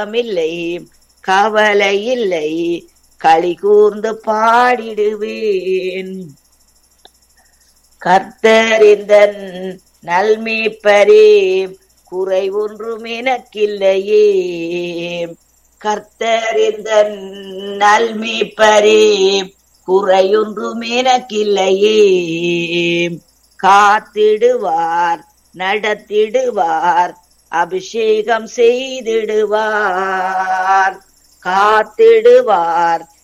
இல்லை, கவலை இல்லை, களி கூர்ந்து பாடிடுவேன். கர்த்தரிந்த நல்மீட்பரே, குறை ஒன்றும் எனக்கில்லையே. கர்த்தரிந்த நல்மீட்பரே, குறையொன்றும் எனக்கில்லையே. காத்திடுவார், நடத்திடுவார், அபிஷேகம் செய்திடுவார். காத்திடுவார்,